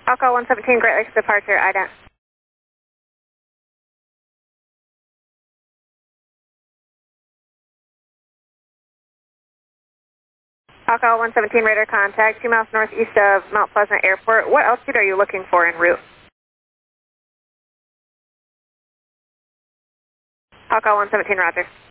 Alcoa 117, Great Lakes departure, ident. Alcoa 117, radar contact, 2 miles northeast of Mount Pleasant Airport. What altitude are you looking for en route? Alcoa 117, roger.